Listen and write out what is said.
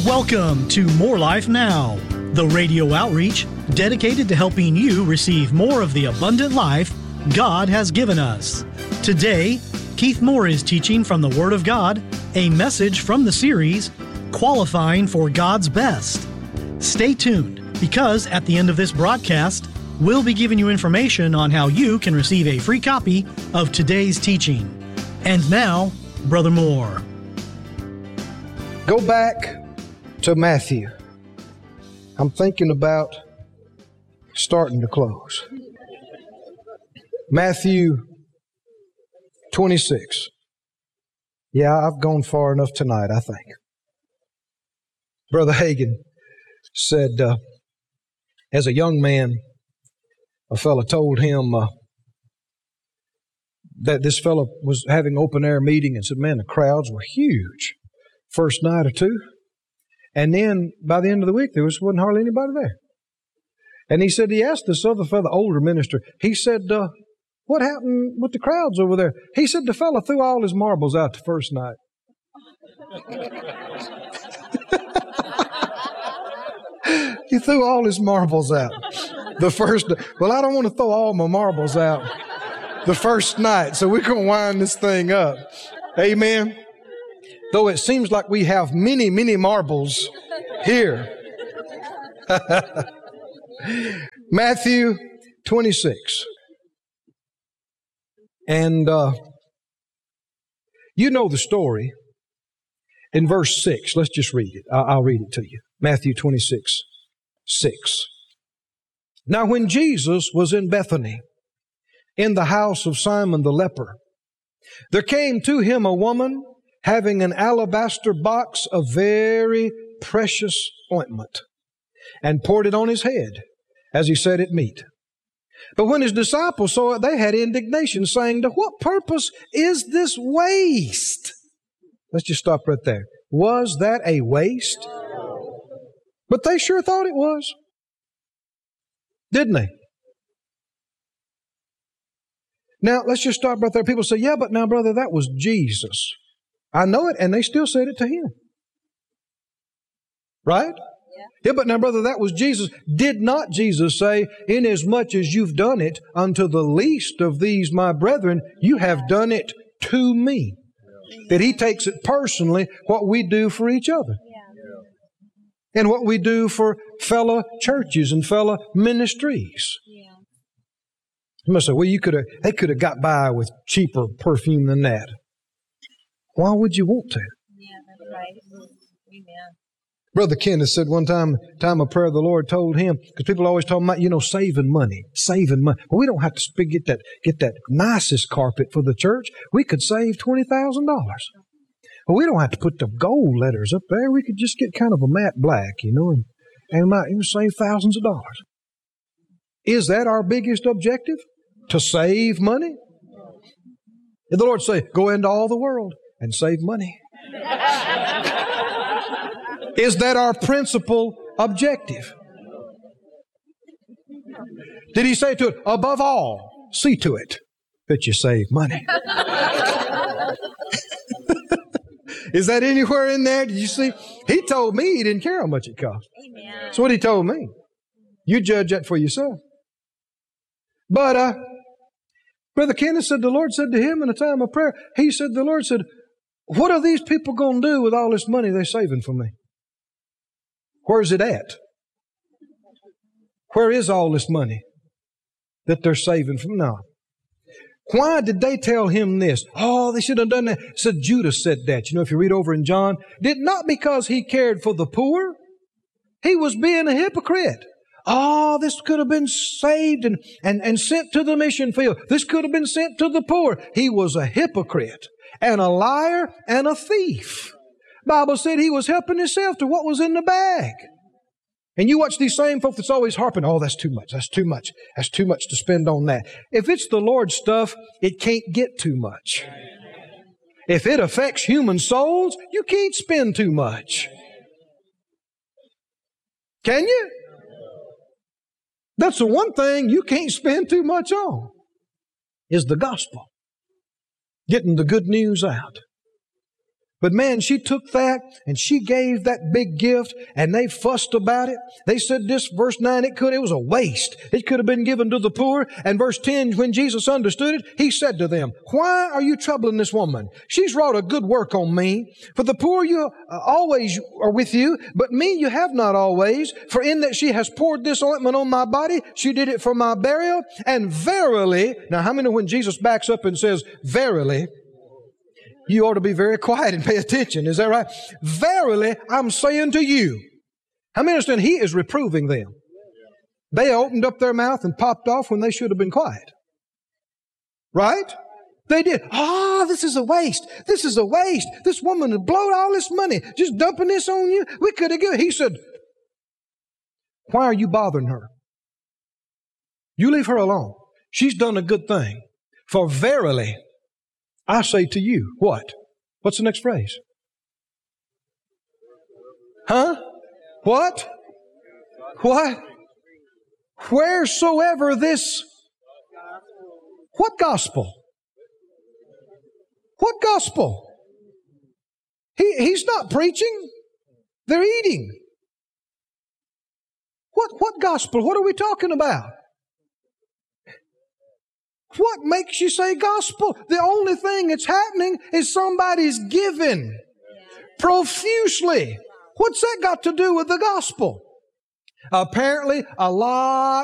Welcome to More Life Now, the radio outreach dedicated to helping you receive more of the abundant life God has given us. Today, Keith Moore is teaching from the Word of God, a message from the series, Qualifying for God's Best. Stay tuned, because at the end of this broadcast, we'll be giving you information on how you can receive a free copy of today's teaching. And now, Brother Moore. Go back to Matthew. I'm thinking about starting to close. Matthew 26. Yeah, I've gone far enough tonight, I think. Brother Hagin said, as a young man, a fellow told him that this fellow was having open air meeting and said, man, the crowds were huge. First night or two. And then by the end of the week, there wasn't hardly anybody there. And he said, he asked this other fellow, older minister, he said, what happened with the crowds over there? He said the fellow threw all his marbles out the first night. He threw all his marbles out the first day. Well, I don't want to throw all my marbles out the first night, so we're going to wind this thing up. Amen. Though it seems like we have many, many marbles here. Matthew 26. And you know the story in verse 6. Let's just read it. I'll read it to you. Matthew 26, 6. Now when Jesus was in Bethany, in the house of Simon the leper, there came to him a woman having an alabaster box of very precious ointment, and poured it on his head as he sat at meat. But when his disciples saw it, they had indignation, saying, to what purpose is this waste? Let's just stop right there. Was that a waste? But they sure thought it was. Didn't they? Now, let's just stop right there. People say, yeah, but now, brother, that was Jesus. I know it, and they still said it to him. Right? Yeah, but now, brother, that was Jesus. Did not Jesus say, inasmuch as you've done it unto the least of these my brethren, you have done it to me? That he takes it personally, what we do for each other. And what we do for fellow churches and fellow ministries. You must say, well, they could have got by with cheaper perfume than that. Why would you want to? Yeah, that's right. Amen. Brother Kenneth said one time of prayer, the Lord told him, because people always talk about, saving money. Well, we don't have to get that nicest carpet for the church. We could save $20,000. Well, we don't have to put the gold letters up there. We could just get kind of a matte black, and we might even save thousands of dollars. Is that our biggest objective? To save money? Did the Lord say, go into all the world and save money? Is that our principal objective? Did he say to it, above all, see to it that you save money? Is that anywhere in there? Did you see? He told me he didn't care how much it cost. Amen. That's what he told me. You judge that for yourself. But Brother Kenneth said, the Lord said to him in a time of prayer, the Lord said, what are these people going to do with all this money they're saving from me? Where's it at? Where is all this money that they're saving from now? Why did they tell him this? Oh, they should have done that. Said Judas said that. If you read over in John, did not because he cared for the poor. He was being a hypocrite. Oh, this could have been saved and sent to the mission field. This could have been sent to the poor. He was a hypocrite and a liar and a thief. Bible said he was helping himself to what was in the bag. And you watch these same folks that's always harping, oh, that's too much, that's too much, that's too much to spend on that. If it's the Lord's stuff, it can't get too much. If it affects human souls, you can't spend too much. Can you? That's the one thing you can't spend too much on, is the gospel. Getting the good news out. But man, she took that and she gave that big gift and they fussed about it. They said this, verse 9, it was a waste. It could have been given to the poor. And verse 10, when Jesus understood it, He said to them, why are you troubling this woman? She's wrought a good work on me. For the poor you always are with you, but me you have not always. For in that she has poured this ointment on my body, she did it for my burial. And verily, now how many when Jesus backs up and says, verily, you ought to be very quiet and pay attention. Is that right? Verily, I'm saying to you. How many understand He is reproving them? They opened up their mouth and popped off when they should have been quiet. Right? They did. This is a waste. This is a waste. This woman had blown all this money just dumping this on you. We could have given. He said, why are you bothering her? You leave her alone. She's done a good thing. For verily, I say to you, what? What's the next phrase? Huh? What? What? Wheresoever this... What gospel? What gospel? He's not preaching. They're eating. What gospel? What are we talking about? What makes you say gospel? The only thing that's happening is somebody's giving profusely. What's that got to do with the gospel? Apparently, a lot